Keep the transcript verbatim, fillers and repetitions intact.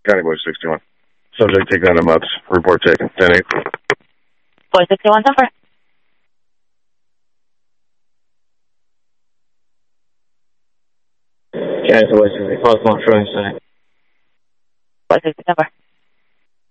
County Boy sixty-one. Subject taken on a month. Report taken. ten eight. Boy sixty-one, number. County Boy sixty-four, one, showing side. Boy sixty, number.